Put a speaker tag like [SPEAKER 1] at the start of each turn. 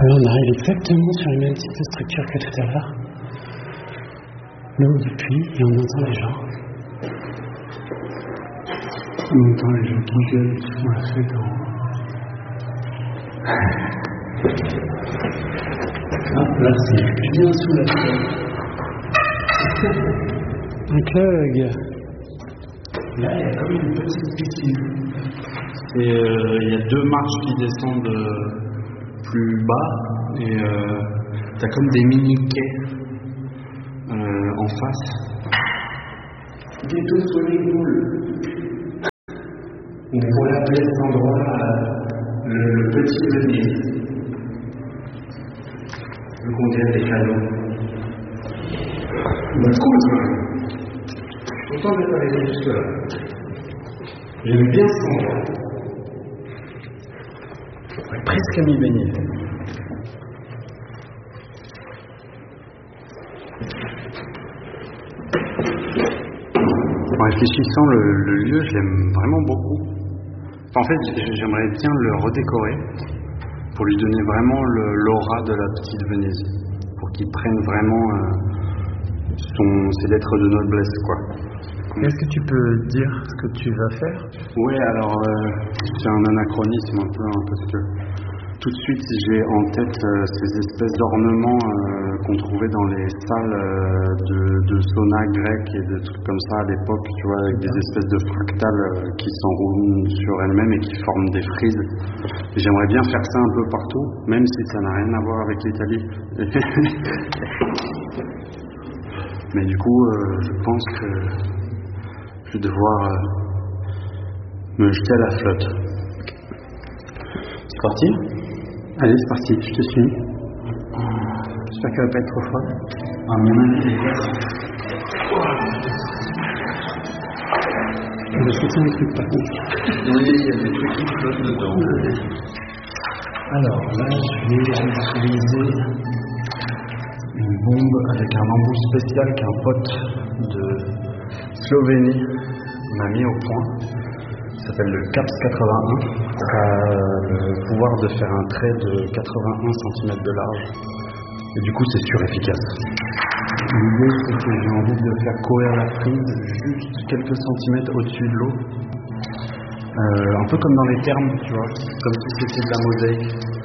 [SPEAKER 1] Alors on arrive exactement sur le même type de structure que tout à l'heure. Nous, depuis, et on entend les gens. On entend les gens qui gueulent, qui font la fête en haut. Hop, là, c'est bien sous la fête. Un clog. Là, il y a comme une petite piscine.
[SPEAKER 2] Et il y a 2 marches qui descendent plus bas et t'as comme des mini-quais en face.
[SPEAKER 1] Ghetto Swimming Pool. On pourrait appeler cet endroit le Petit Venise. Vu qu'on dirait des canaux. Bah cool quand même. Je suis content d'être arrivé jusque là. J'aime bien cet endroit. J'aurais presque à m'y baigner.
[SPEAKER 2] En réfléchissant, le lieu, je l'aime vraiment beaucoup. Enfin, en fait, j'aimerais bien le redécorer pour lui donner vraiment l'aura de la petite Venise, pour qu'il prenne vraiment ses lettres de noblesse, quoi.
[SPEAKER 3] Est-ce que tu peux dire ce que tu vas faire?
[SPEAKER 2] Oui, alors c'est un anachronisme un peu, hein, parce que tout de suite j'ai en tête ces espèces d'ornements qu'on trouvait dans les salles de sauna grec et de trucs comme ça à l'époque, tu vois, avec des espèces de fractales qui s'enroulent sur elles-mêmes et qui forment des frises. Et j'aimerais bien faire ça un peu partout, même si ça n'a rien à voir avec l'Italie. Mais du coup, je pense que je vais devoir me jeter à la flotte.
[SPEAKER 1] C'est parti? Allez, c'est parti, je te suis. J'espère qu'elle va pas être trop froide.
[SPEAKER 2] À mon avis,
[SPEAKER 1] Je vais sauter un truc par contre.
[SPEAKER 2] oui, il y a des trucs qui flottent dedans.
[SPEAKER 1] Alors là, je vais utiliser
[SPEAKER 2] Une bombe avec un embout spécial qu'un pote de Slovénie m'a mis au point. Ça s'appelle le CAPS 81. Ça a le pouvoir de faire un trait de 81 cm de large. Et du coup, c'est surefficace. L'idée, c'est que j'ai envie de faire courir la frise juste quelques centimètres au-dessus de l'eau. Un peu comme dans les thermes, tu vois, comme si c'était de la mosaïque.